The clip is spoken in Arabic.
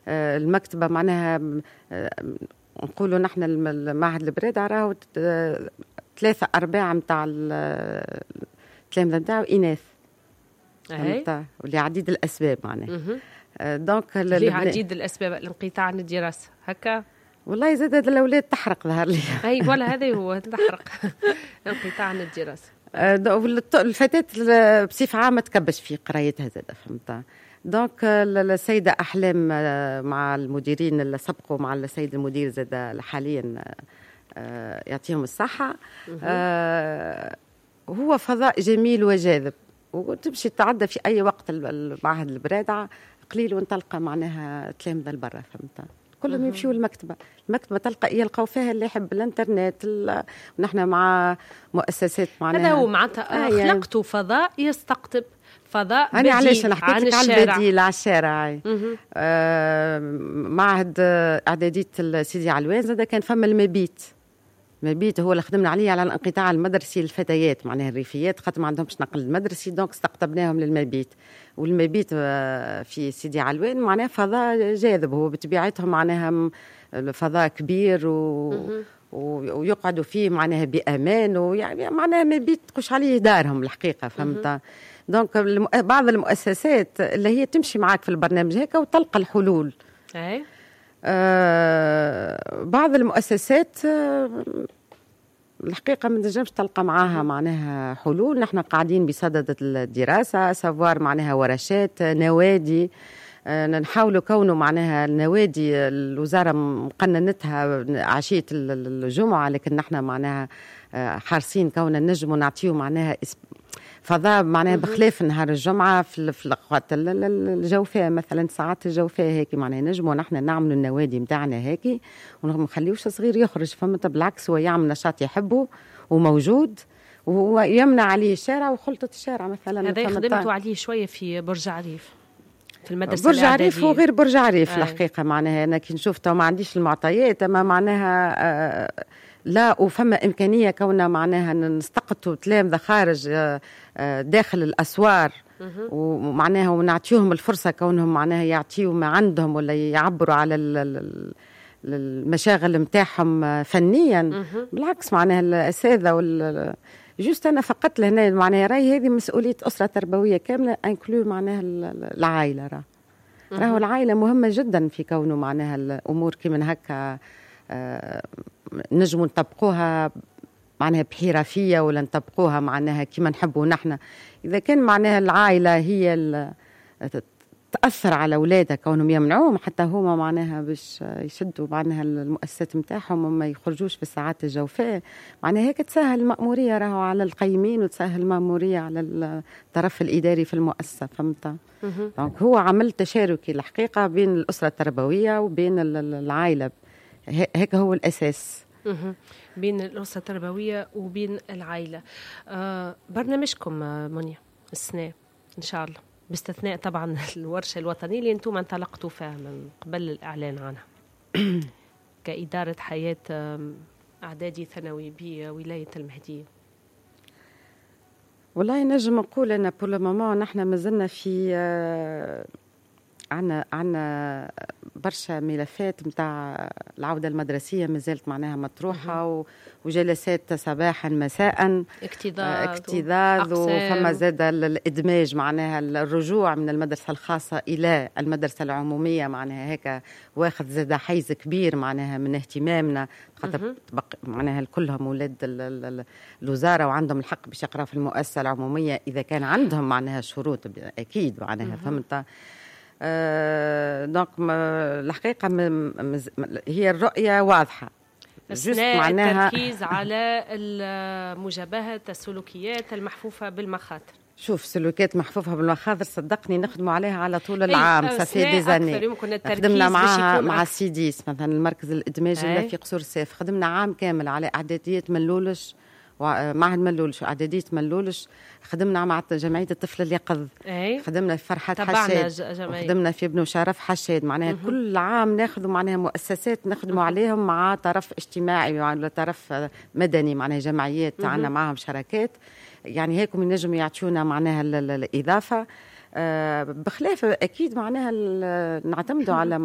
المكتبة معناها نقولوا نحن المعهد البريدة راهو 3/4 متاع التلامذة متاعو إناث، ولعديد الأسباب معناها. دونك لعديد الأسباب، الانقطاع عن الدراسة هكا. والله زاد الأولاد تحرق ظهر لي. أي ولا هذا هو تحرق انقطاع عن الدراسة. الفتاة بصفة عامة تكبش في قرايتها زاد، فهمت. دونك السيدة أحلام مع المديرين اللي سبقوا مع السيد المدير زاد حاليا يعطيهم الصحة. هو فضاء جميل وجاذب، وتمشي تعدى في أي وقت المعهد البرادعة قليل وانطلقة معناها تلامذة لبرا، فهمت. كلهم يمشيوا المكتبة تلقى يلقوا فيها اللي يحب الانترنت. ونحن مع مؤسسات معناها هذا هو معناتها خلقتوا فضاء يستقطب، فضاء بديل. أنا علاش نحكي لك على البديل على الشارع. معهد إعدادية سيدي علوان زاد كان فما المبيت هو اللي خدمنا عليه على الانقطاع المدرسي للفتيات معناها الريفيات، خاطر ما عندهمش نقل مدرسي، دونك استقطبناهم للمبيت. والمبيت في سيدي علوان معناها فضاء جاذب، هو بطبيعتهم معناها فضاء كبير ويقعدوا فيه معناها بأمان، ويعني معناها مبيت تقش عليه دارهم الحقيقة، فهمت. دونك بعض المؤسسات اللي هي تمشي معاك في البرنامج هيك وتلقى الحلول. بعض المؤسسات الحقيقة ما نجمش تلقى معاها معناها حلول. نحن قاعدين بصدد الدراسة سافوار معناها ورشات نوادي، نحاولوا كونه معناها النوادي الوزارة مقننتها عشية الجمعة، لكن نحن معناها حارسين كونه نجموا نعطيو معناها فضاء معناها بخلاف نهار الجمعة في الأوقات الجوفاء، مثلا ساعات الجوفاء هيك معناها نجموا نحن نعملوا النوادي متاعنا هيك وما نخليوش صغير يخرج، فهمت. بالعكس هو يعمل نشاط يحبه وموجود ويمنع عليه الشارع وخلطة الشارع مثلا. هذا خدمتوا عليه شوية في برج عريف في المدرسة برج عريف وغير برج عريف. الحقيقة معناها أنا كي شفتها ما عنديش المعطيات، أما معناها لا وفما إمكانية كوننا معناها نستقطوا تلامذة خارج داخل الأسوار، ومعناها ونعطيهم الفرصة كونهم معناها يعطيوا ما عندهم ولا يعبروا على المشاغل متاعهم فنيا. بالعكس معناها الأساتذة جوست أنا فقط لهنا معناها راي هذه مسؤولية أسرة تربوية كاملة انكلو معناها العائلة. راهو العائلة مهمة جدا في كونه معناها الأمور كي من هكا نجموا نطبقوها معناها بحرفية ولا نطبقوها معناها كما نحبوا نحن. إذا كان معناها العائلة هي تأثر على أولادها كونهم يمنعوهم حتى هما معناها باش يشدوا معناها المؤسسات متاعهم وما يخرجوش في الساعات الجوفاء، معناها هيك تسهل المأمورية راهو على القيمين وتسهل المأمورية على الطرف الإداري في المؤسسة، فهمت. دونك هو عمل تشاركي الحقيقة بين الأسرة التربوية وبين العائلة، هيك هو الأساس. بين الأسرة التربوية وبين العائلة. برنامجكم منيا السنة إن شاء الله باستثناء طبعا الورشة الوطنية اللي أنتم انطلقتوا فيها من قبل الإعلان عنها كإدارة حياة أعدادي ثانوي بولاية المهدية. والله نجم نقول أن بول مومون نحن مازلنا في عنا برشا ملفات متاع العودة المدرسية مازالت معناها مطروحة وجلسات صباحا مساء اكتظاظ وفما زاد الإدماج معناها الرجوع من المدرسة الخاصة إلى المدرسة العمومية معناها هيك واخذ زاد حيز كبير معناها من اهتمامنا، خاطر معناها كلهم أولاد الوزارة وعندهم الحق باش يقراوا في المؤسسة العمومية إذا كان عندهم معناها شروط أكيد معناها فهمت. دونك الحقيقة هي الرؤية واضحة أثناء التركيز على مجابهة السلوكيات المحفوفة بالمخاطر. شوف سلوكيات محفوفة بالمخاطر صدقني نخدموا عليها على طول العام سافي ديزاني. خدمنا معها مع السيديس مثلا المركز الإدماجي اللي في قصور السيف، خدمنا عام كامل على إعدادية ملولش ومعهد ملولش وإعدادية ملولش، خدمنا مع جمعية الطفل اليقظ، خدمنا في فرحة حشاد، خدمنا في ابن شرف حشاد، معناها كل عام ناخذ معناها مؤسسات نخدموا عليهم مع طرف اجتماعي ولا طرف مدني معناها جمعيات عندنا معهم شراكات، يعني هيكم ينجم يعطونا معناها الإضافة بخلاف أكيد معناها نعتمدوا على